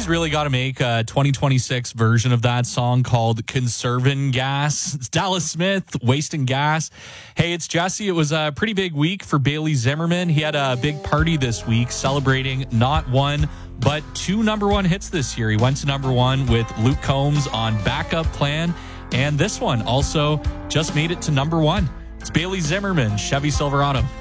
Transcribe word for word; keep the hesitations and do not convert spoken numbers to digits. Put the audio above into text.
really got to make a twenty twenty-six version of that song called Conservin' Gas. It's Dallas Smith, Wasting Gas. Hey, it's Jesse. It was a pretty big week for Bailey Zimmerman. He had a big party this week celebrating not one, but two number one hits this year. He went to number one with Luke Combs on Backup Plan. And this one also just made it to number one. It's Bailey Zimmerman, Chevy Silverado.